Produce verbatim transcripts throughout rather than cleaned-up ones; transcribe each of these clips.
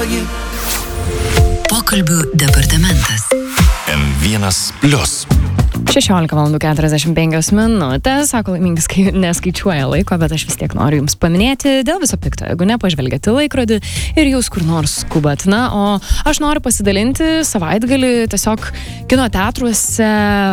Pokalbių departamentas. M vienas plius. šešiolika valandų keturiasdešimt penkios minutės, sako laimingas, kai neskaičiuoja laiko, bet aš vis tiek noriu jums paminėti dėl viso pikto, jeigu nepažvelgiate laikrodį ir jūs kur nors skubat. Na, o aš noriu pasidalinti savaitgalį tiesiog kino teatruose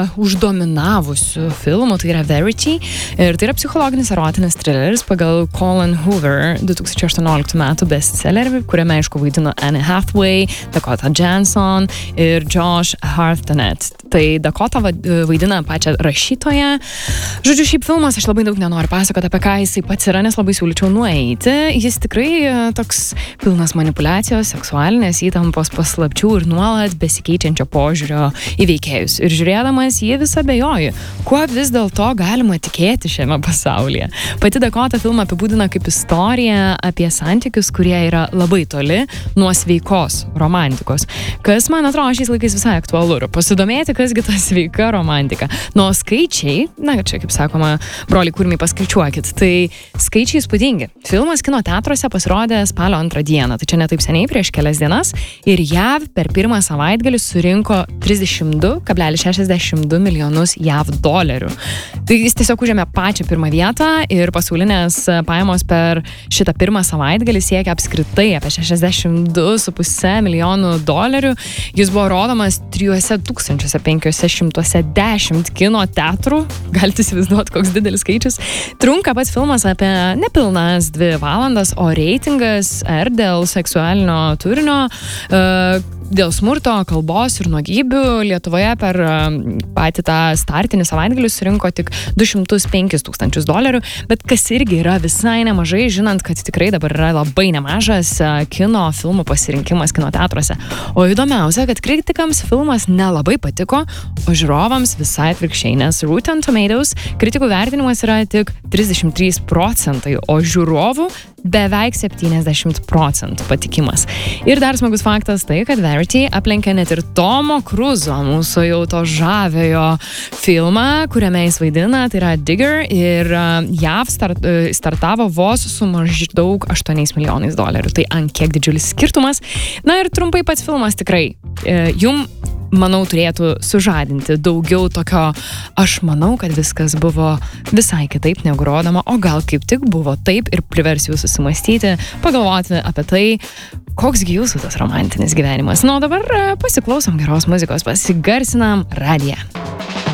uždominavusių filmų, tai yra Verity, ir tai yra psichologinis erotinis trileris pagal Colin Hoover du tūkstančiai aštuonioliktų metų bestsellerį, kuriame aišku vaidino Anne Hathaway, Dakota Johnson ir Josh Hartnett. Tai Dakota vaidina pačią rašytoją. Žodžiu, šiaip filmas, aš labai daug nenoriu pasakoti apie ką jisai pats yra, nes labai siūlyčiau nueiti. Jis tikrai toks pilnas manipulacijos, seksualinės įtampos, paslapčių ir nuolat besikeičiančio požiūrio į veikėjus. Ir žiūrėdamas, jie vis abejoja, kuo vis dėlto galima tikėti šiame pasaulyje. Pati Dakota filmą apibūdina kaip istoriją apie santykius, kurie yra labai toli nuo sveikos romantikos. Kas, man atrodo, šiais laikais visai aktualu yra pasidomėti, kasgi ta sveika romantika. Nuo skaičiai, na, čia kaip sakoma, broliai kurmiai paskaičiuokit, tai skaičiai įspūdingi. Filmas kino teatruose pasirodė spalio antrą dieną, tai čia ne taip seniai, prieš kelias dienas, ir J A V per pirmą savaitgalį surinko trisdešimt du kablelis šešiasdešimt du milijonus J A V dolerių. Tai jis tiesiog užėmė pačią pirmą vietą ir pasaulinės pajamos per šitą pirmą savaitgalį siekia apskritai apie šešiasdešimt du su puse milijonų dolerių. Jis buvo rodomas trijuose tūkstančiuose penkiuose šimtuose dešimt kino teatrų. Galite įsivaizduoti, koks didelis skaičius. Trunka pats filmas apie nepilnas dvi valandas, o reitingas R dėl seksualinio turinio, uh, dėl smurto, kalbos ir nuogybių Lietuvoje per patį tą startinį savaitgalį surinko tik du šimtus penkis tūkstančius dolerių, bet kas irgi yra visai nemažai, žinant, kad tikrai dabar yra labai nemažas kino filmų pasirinkimas kino teatruose. O įdomiausia, kad kritikams filmas nelabai patiko, o žiūrovams visai atvirkščiai, nes Rotten Tomatoes kritikų vertinimas yra tik trisdešimt trys procentai, o žiūrovų beveik septyniasdešimt procentų patikimas. Ir dar smagus faktas tai, kad Verity aplenkė net ir Tomo Cruzo, mūsų jau to žavėjo filmą, kuriame jis vaidina, tai yra Digger, ir J A V start, startavo vos su maždaug aštuoniais milijonais dolerių. Tai ant kiek didžiulis skirtumas. Na ir trumpai pats filmas tikrai jum, manau, turėtų sužadinti daugiau tokio, aš manau, kad viskas buvo visai kitaip negu rodoma, o gal kaip tik buvo taip ir privers jūs susimastyti, pagalvoti apie tai, koksgi jūsų tas romantinis gyvenimas. Na, o dabar pasiklausom geros muzikos, pasigarsinam radiją.